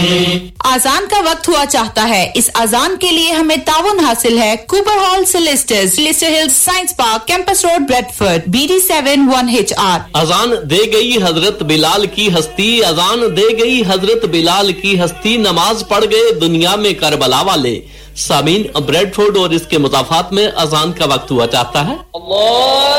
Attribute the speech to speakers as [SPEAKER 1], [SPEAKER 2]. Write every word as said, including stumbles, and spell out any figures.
[SPEAKER 1] अजान का वक्त हुआ चाहता है। इस अजान के लिए हमें ताउन हासिल है Cooper hall सिलिस्टर्स, Leicester hills science park, campus road, Bradford, B D seven one H R.
[SPEAKER 2] अजान दे गई हजरत बिलाल की हस्ती, अजान दे गई हजरत बिलाल की हस्ती, नमाज पढ़ गए दुनिया में करबला वाले। सामीन, ब्रेडफोर्ड और इसके मुजाफात में अजान का वक्त हुआ चाहता है। अल्लाह